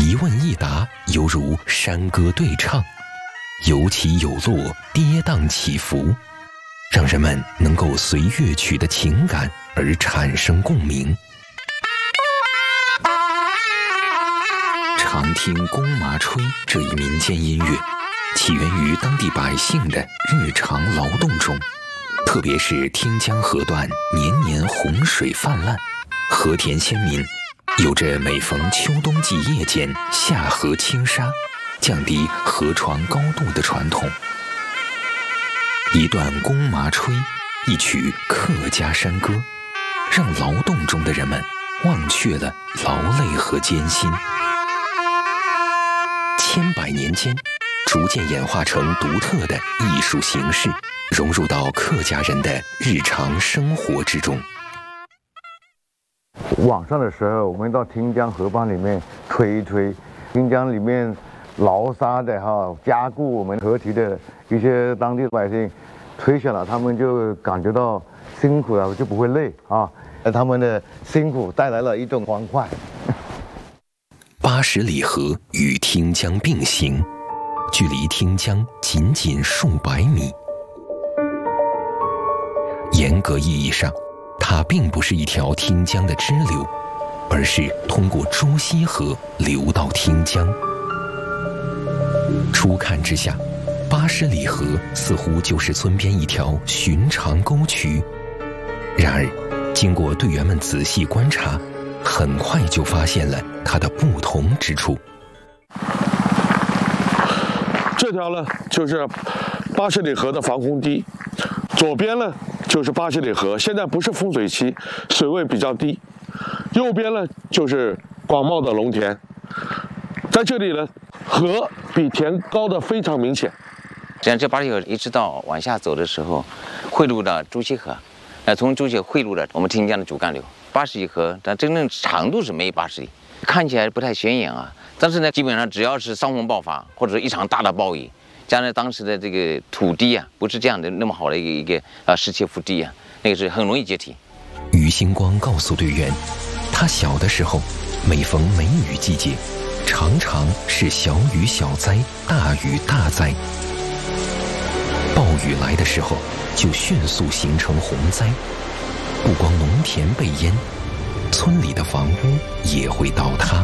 一问一答，犹如山歌对唱，有起有落，跌宕起伏，让人们能够随乐曲的情感而产生共鸣。常听弓麻吹这一民间音乐，起源于当地百姓的日常劳动中，特别是汀江河段年年洪水泛滥，和田先民有着每逢秋冬季夜间下河清沙，降低河床高度的传统。一段弓麻吹，一曲客家山歌，让劳动中的人们忘却了劳累和艰辛。千百年间，逐渐演化成独特的艺术形式，融入到客家人的日常生活之中。 晚上的时候，我们到汀江河畔里面吹一吹，汀江里面劳沙的加固我们河堤的一些当地百姓，吹响了，他们就感觉到辛苦了，就不会累啊。他们的辛苦带来了一种欢快。 80里河与汀江并行，距离汀江仅仅数百米。严格意义上，它并不是一条汀江的支流，而是通过朱溪河流到汀江。初看之下，80里河似乎就是村边一条寻常沟渠，然而经过队员们仔细观察，很快就发现了它的不同之处。 这条呢就是80里河的防洪堤，左边呢就是80里河，现在不是丰水期，水位比较低。右边呢就是广袤的农田，在这里呢，河比田高的非常明显。 实际上，这80里河一直到往下走的时候，汇入到朱溪河，从朱溪河汇入了我们汀江的主干流。80里河，但真正长度是没有80里，看起来不太显眼啊。但是呢，基本上只要是山洪爆发，或者是一场大的暴雨，加上当时的这个土地啊，不是这样的那么好的一个石切腹地啊，那个是很容易解体。 于星光告诉队员，他小的时候，每逢梅雨季节，常常是小雨小灾，大雨大灾。暴雨来的时候，就迅速形成洪灾，不光农田被淹，村里的房屋也会倒塌。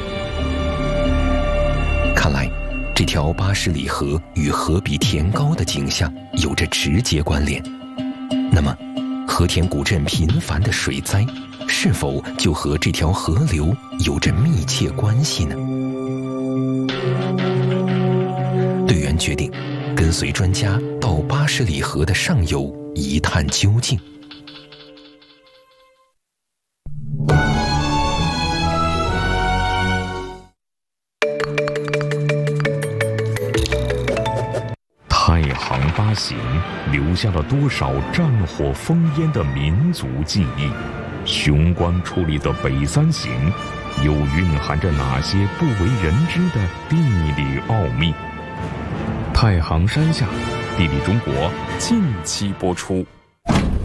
看来，这条80里河与河比田高的景象有着直接关联。那么，和田古镇频繁的水灾，是否就和这条河流有着密切关系呢？队员决定跟随专家到80里河的上游一探究竟。 太行八行留下了多少战火烽烟的民族记忆？雄关矗立的北三行又蕴含着哪些不为人知的地理奥秘？太行山下，地理中国近期播出。